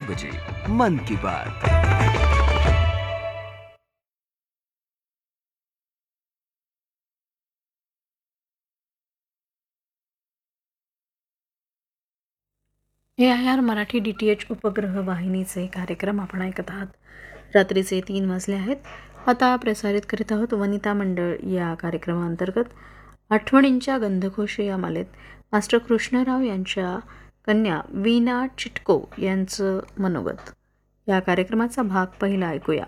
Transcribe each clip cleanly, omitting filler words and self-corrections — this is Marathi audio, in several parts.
बजे मन की बात। AIR मराठी DTH उपग्रह वाहिनीचे कार्यक्रम आपण ऐकत आहात। रात्रीचे 3 वाजले आहेत। आता प्रसारित करीत आहोत वनिता मंडळ या कार्यक्रमाअंतर्गत आठवणींच्या गंधकोशी या मालेत मास्टर कृष्णराव यांच्या कन्या वीणा चिटको यांचं मनोगत। या कार्यक्रमाचा भाग पहिला ऐकूया।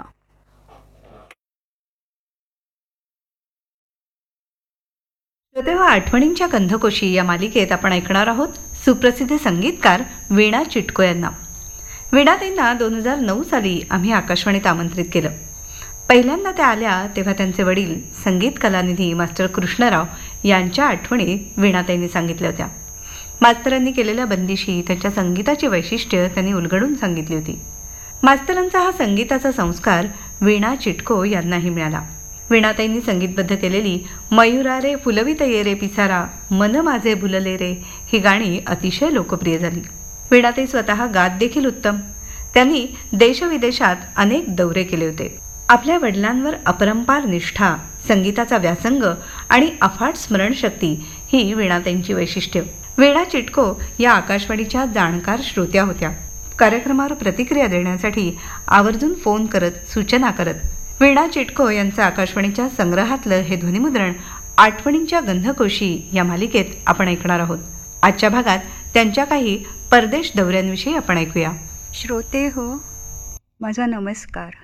तेव्हा आठवणींच्या गंधकोशी या मालिकेत आपण ऐकणार आहोत सुप्रसिद्ध संगीतकार वीणा चिटको यांना। वीणाताईंना 2009 साली आम्ही आकाशवाणीत आमंत्रित केलं। पहिल्यांदा त्या आल्या तेव्हा त्यांचे वडील संगीत कलानिधी मास्टर कृष्णराव यांच्या आठवणी वीणाताईंनी सांगितल्या होत्या। मास्तरांनी केलेल्या बंदिशी, त्यांच्या संगीताची वैशिष्ट्य त्यांनी उलगडून सांगितली होती। मास्तरांचा हा संगीताचा संस्कार वीणा चिटको यांनाही मिळाला। वीणाताईंनी संगीतबद्ध केलेली मयुरा रे फुलवित ये रे पिसारा, मन माझे भुलले रे ही गाणी अतिशय लोकप्रिय झाली। वीणाताई स्वतः गात देखील उत्तम। त्यांनी देशविदेशात अनेक दौरे केले होते। आपल्या वडिलांवर अपरंपार निष्ठा, संगीताचा व्यासंग आणि अफाट स्मरणशक्ती ही वीणाताईंची वैशिष्ट्य। वीणा चिटको या आकाशवाणीच्या जाणकार श्रोत्या होत्या। कार्यक्रमावर प्रतिक्रिया देण्यासाठी आवर्जून फोन करत, सूचना करत। वीणा चिटको यांचं आकाशवाणीच्या संग्रहातलं हे ध्वनिमुद्रण आठवणींच्या गंधकोशी या मालिकेत आपण ऐकणार आहोत। आजच्या भागात त्यांच्या काही परदेश दौऱ्यांविषयी आपण ऐकूया। श्रोते हो, माझा नमस्कार।